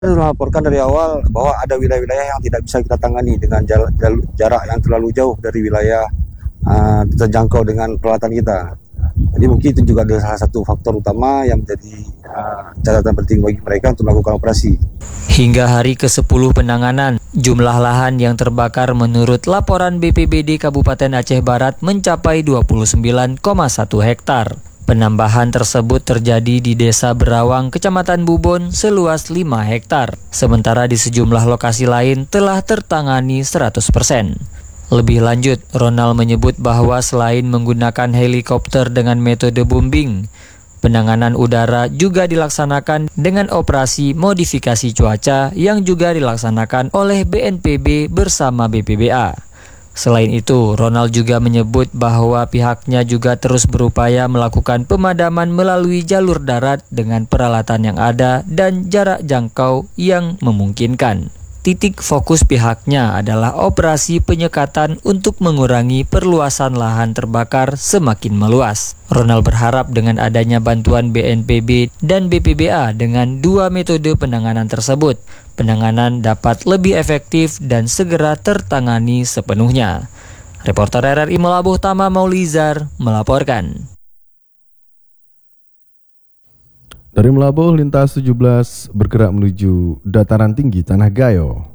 Kita sudah laporkan dari awal bahwa ada wilayah-wilayah yang tidak bisa kita tangani dengan jarak yang terlalu jauh dari wilayah terjangkau dengan peralatan kita. Jadi mungkin itu juga adalah salah satu faktor utama yang menjadi catatan penting bagi mereka untuk melakukan operasi. Hingga hari ke-10 penanganan, jumlah lahan yang terbakar menurut laporan BPBD Kabupaten Aceh Barat mencapai 29,1 hektar. Penambahan tersebut terjadi di Desa Berawang, Kecamatan Bubon, seluas 5 hektar. Sementara di sejumlah lokasi lain telah tertangani 100%. Lebih lanjut, Ronald menyebut bahwa selain menggunakan helikopter dengan metode bombing, penanganan udara juga dilaksanakan dengan operasi modifikasi cuaca yang juga dilaksanakan oleh BNPB bersama BPBA. Selain itu, Ronald juga menyebut bahwa pihaknya juga terus berupaya melakukan pemadaman melalui jalur darat dengan peralatan yang ada dan jarak jangkau yang memungkinkan. Titik fokus pihaknya adalah operasi penyekatan untuk mengurangi perluasan lahan terbakar semakin meluas. Ronald berharap dengan adanya bantuan BNPB dan BPBA dengan dua metode penanganan tersebut, penanganan dapat lebih efektif dan segera tertangani sepenuhnya. Reporter RRI Melabuh Tama Maulizar melaporkan. Dari Melabuh, lintas 17 bergerak menuju dataran tinggi Tanah Gayo.